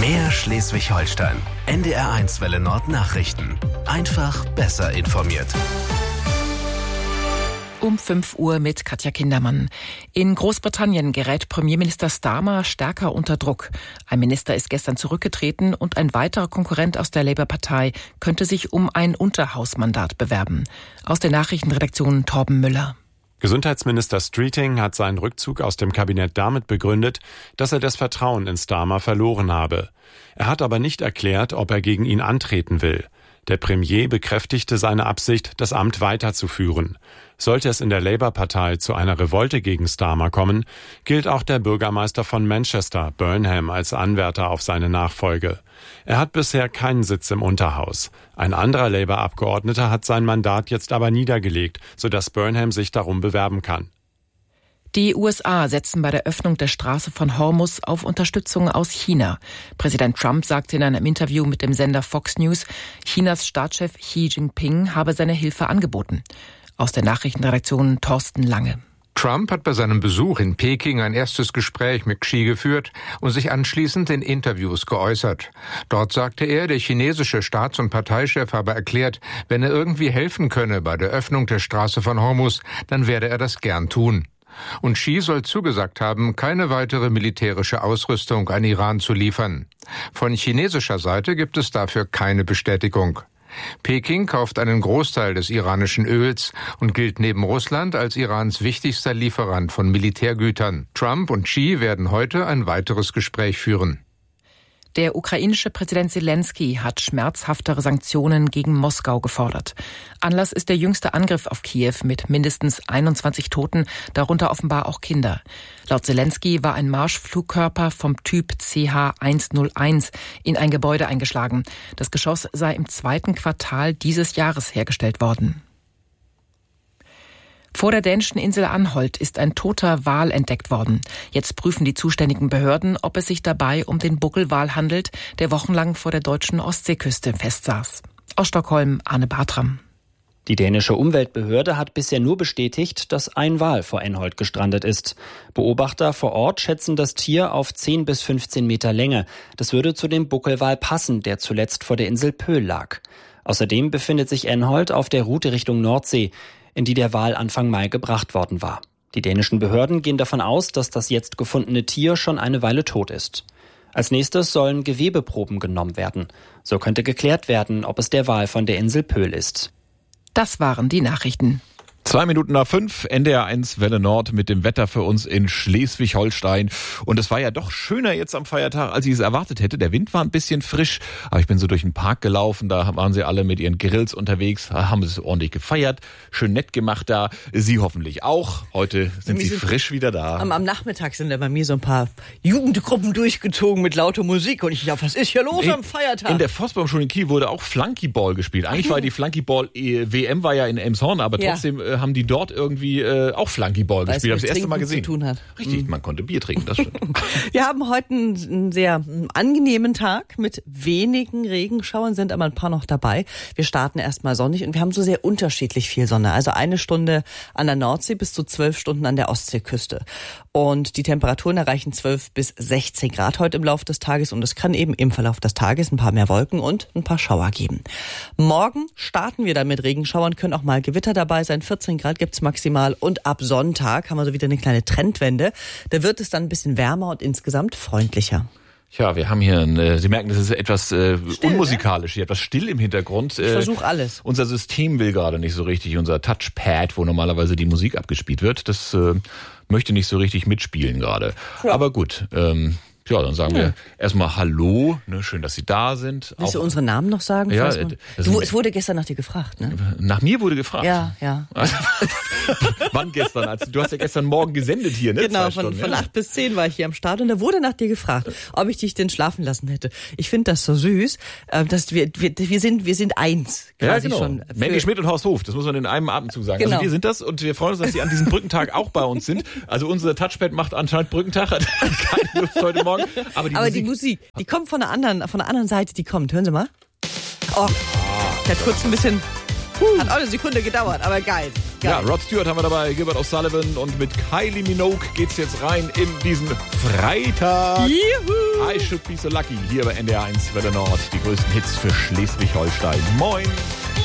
Mehr Schleswig-Holstein. NDR1 Welle Nord Nachrichten. Einfach besser informiert. Um 5 Uhr mit Katja Kindermann. In Großbritannien gerät Premierminister Starmer stärker unter Druck. Ein Minister ist gestern zurückgetreten und ein weiterer Konkurrent aus der Labour-Partei könnte sich um ein Unterhausmandat bewerben. Aus der Nachrichtenredaktion Torben Müller. Gesundheitsminister Streeting hat seinen Rückzug aus dem Kabinett damit begründet, dass er das Vertrauen in Starmer verloren habe. Er hat aber nicht erklärt, ob er gegen ihn antreten will. Der Premier bekräftigte seine Absicht, das Amt weiterzuführen. Sollte es in der Labour-Partei zu einer Revolte gegen Starmer kommen, gilt auch der Bürgermeister von Manchester, Burnham, als Anwärter auf seine Nachfolge. Er hat bisher keinen Sitz im Unterhaus. Ein anderer Labour-Abgeordneter hat sein Mandat jetzt aber niedergelegt, sodass Burnham sich darum bewerben kann. Die USA setzen bei der Öffnung der Straße von Hormuz auf Unterstützung aus China. Präsident Trump sagte in einem Interview mit dem Sender Fox News, Chinas Staatschef Xi Jinping habe seine Hilfe angeboten. Aus der Nachrichtenredaktion Thorsten Lange. Trump hat bei seinem Besuch in Peking ein erstes Gespräch mit Xi geführt und sich anschließend in Interviews geäußert. Dort sagte er, der chinesische Staats- und Parteichef habe erklärt, wenn er irgendwie helfen könne bei der Öffnung der Straße von Hormuz, dann werde er das gern tun. Und Xi soll zugesagt haben, keine weitere militärische Ausrüstung an Iran zu liefern. Von chinesischer Seite gibt es dafür keine Bestätigung. Peking kauft einen Großteil des iranischen Öls und gilt neben Russland als Irans wichtigster Lieferant von Militärgütern. Trump und Xi werden heute ein weiteres Gespräch führen. Der ukrainische Präsident Zelensky hat schmerzhaftere Sanktionen gegen Moskau gefordert. Anlass ist der jüngste Angriff auf Kiew mit mindestens 21 Toten, darunter offenbar auch Kinder. Laut Zelensky war ein Marschflugkörper vom Typ CH-101 in ein Gebäude eingeschlagen. Das Geschoss sei im 2. Quartal dieses Jahres hergestellt worden. Vor der dänischen Insel Anholt ist ein toter Wal entdeckt worden. Jetzt prüfen die zuständigen Behörden, ob es sich dabei um den Buckelwal handelt, der wochenlang vor der deutschen Ostseeküste festsaß. Aus Stockholm, Arne Bartram. Die dänische Umweltbehörde hat bisher nur bestätigt, dass ein Wal vor Anholt gestrandet ist. Beobachter vor Ort schätzen das Tier auf 10 bis 15 Meter Länge. Das würde zu dem Buckelwal passen, der zuletzt vor der Insel Pöhl lag. Außerdem befindet sich Anholt auf der Route Richtung Nordsee, in die der Wal Anfang Mai gebracht worden war. Die dänischen Behörden gehen davon aus, dass das jetzt gefundene Tier schon eine Weile tot ist. Als nächstes sollen Gewebeproben genommen werden. So könnte geklärt werden, ob es der Wal von der Insel Pöhl ist. Das waren die Nachrichten. 5:02, NDR1 Welle Nord mit dem Wetter für uns in Schleswig-Holstein. Und es war ja doch schöner jetzt am Feiertag, als ich es erwartet hätte. Der Wind war ein bisschen frisch, aber ich bin so durch den Park gelaufen. Da waren sie alle mit ihren Grills unterwegs, haben es ordentlich gefeiert. Schön nett gemacht da. Sie hoffentlich auch. Heute sind sie frisch wieder da. Am Nachmittag sind da bei mir so ein paar Jugendgruppen durchgezogen mit lauter Musik. Und ich dachte, was ist hier los am Feiertag? In der Forstbaumschule in Kiel wurde auch Flunkyball gespielt. Eigentlich war die Flunkyball-WM war ja in Elmshorn, aber trotzdem haben die dort irgendwie auch Flunkyball gespielt. Habe ich das erste Mal gesehen. Zu tun hat. Richtig, man konnte Bier trinken, das stimmt. Wir haben heute einen sehr angenehmen Tag mit wenigen Regenschauern, sind aber ein paar noch dabei. Wir starten erstmal sonnig und wir haben so sehr unterschiedlich viel Sonne. Also 1 Stunde an der Nordsee bis zu 12 Stunden an der Ostseeküste. Und die Temperaturen erreichen 12 bis 16 Grad heute im Laufe des Tages und es kann eben im Verlauf des Tages ein paar mehr Wolken und ein paar Schauer geben. Morgen starten wir dann mit Regenschauern, können auch mal Gewitter dabei sein. 14 Grad gibt's maximal und ab Sonntag haben wir so wieder eine kleine Trendwende. Da wird es dann ein bisschen wärmer und insgesamt freundlicher. Ja, wir haben hier, Sie merken, das ist etwas unmusikalisch, hier etwas still im Hintergrund. Ich versuche alles. Unser System will gerade nicht so richtig, unser Touchpad, wo normalerweise die Musik abgespielt wird, das möchte nicht so richtig mitspielen gerade. Ja. Aber gut, ja, dann sagen wir erstmal Hallo, ne, schön, dass Sie da sind. Willst du unsere Namen noch sagen? Ja, es wurde gestern nach dir gefragt, ne? Nach mir wurde gefragt? Ja. Wann gestern? Du hast ja gestern Morgen gesendet hier, ne? Genau, von 8 bis 10 war ich hier am Start und da wurde nach dir gefragt, ob ich dich denn schlafen lassen hätte. Ich finde das so süß, dass wir sind eins. Quasi genau. Schon Mandy Schmidt und Horst Hof, das muss man in einem Atemzug sagen. Genau. Also wir sind das und wir freuen uns, dass Sie an diesem Brückentag auch bei uns sind. Also unser Touchpad macht anscheinend Brückentag, hat keine Lust heute Morgen. Aber die Musik, die kommt von der anderen Seite, die kommt. Hören Sie mal. Oh, der hat kurz ein bisschen Hat auch eine Sekunde gedauert, aber geil. Ja, Rod Stewart haben wir dabei, Gilbert O'Sullivan und mit Kylie Minogue geht's jetzt rein in diesen Freitag. Juhu. I Should Be So Lucky hier bei NDR 1 Welle Nord. Die größten Hits für Schleswig-Holstein. Moin!